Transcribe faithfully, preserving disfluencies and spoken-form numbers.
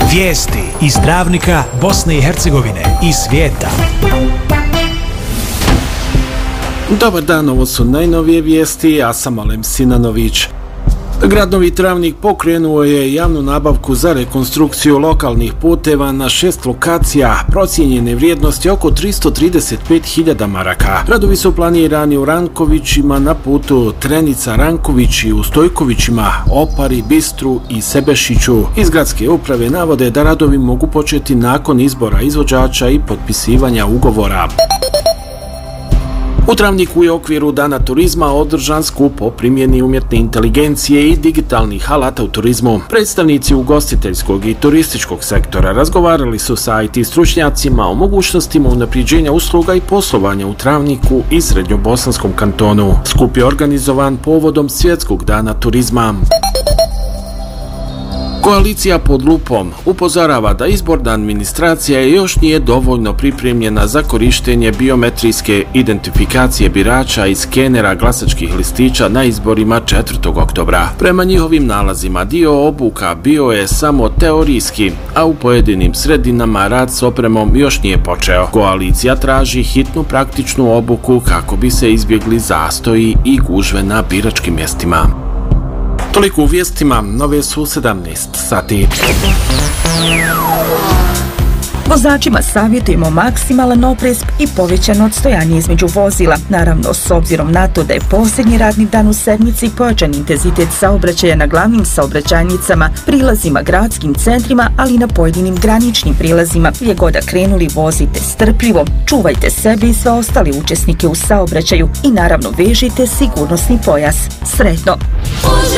Vijesti iz Travnika, Bosne i Hercegovine i svijeta. Dobar dan, ovo su najnovije vijesti, ja sam Alem Sinanović. Grad Novi Travnik pokrenuo je javnu nabavku za rekonstrukciju lokalnih puteva na šest lokacija procijenjene vrijednosti oko tristo trideset pet hiljada maraka. Radovi su planirani u Rankovićima na putu Trenica-Ranković i u Stojkovićima, Opari, Bistru i Sebešiću. Iz gradske uprave navode da radovi mogu početi nakon izbora izvođača i potpisivanja ugovora. U Travniku je u okviru Dana turizma održan skup o primjeni umjetne inteligencije i digitalnih alata u turizmu. Predstavnici ugostiteljskog i turističkog sektora razgovarali su sa I T stručnjacima o mogućnostima unapređenja usluga i poslovanja u Travniku i Srednjobosanskom kantonu. Skup je organizovan povodom Svjetskog dana turizma. Koalicija pod lupom upozorava da izborna administracija još nije dovoljno pripremljena za korištenje biometrijske identifikacije birača i skenera glasačkih listića na izborima četvrtog oktobra. Prema njihovim nalazima, dio obuka bio je samo teorijski, a u pojedinim sredinama rad s opremom još nije počeo. Koalicija traži hitnu praktičnu obuku kako bi se izbjegli zastoji i gužve na biračkim mjestima. Toliko u vijestima, nove su sedamnaest sati. Vozačima savjetujemo maksimalan oprez i povećano odstojanje između vozila. Naravno, s obzirom na to da je posljednji radni dan u sedmici, pojačan intenzitet saobraćaja na glavnim saobraćajnicama, prilazima, gradskim centrima, ali i na pojedinim graničnim prilazima. Gdje god da krenuli, vozite strpljivo, čuvajte sebe i sve ostale učesnike u saobraćaju i naravno vežite sigurnosni pojas. Sretno!